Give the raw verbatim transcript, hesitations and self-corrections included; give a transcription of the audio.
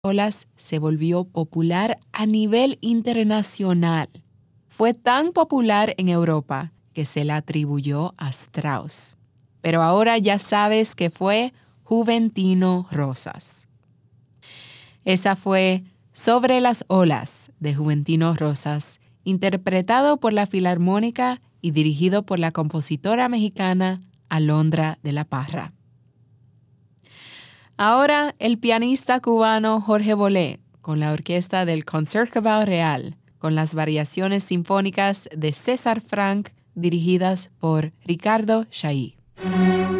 Olas se volvió popular a nivel internacional. Fue tan popular en Europa que se la atribuyó a Strauss. Pero ahora ya sabes que fue Juventino Rosas. Esa fue Sobre las olas de Juventino Rosas, interpretado por la Filarmónica y dirigido por la compositora mexicana Alondra de la Parra. Ahora el pianista cubano Jorge Bolé, con la orquesta del Concertgebouw Real, con las variaciones sinfónicas de César Franck, dirigidas por Ricardo Chailly.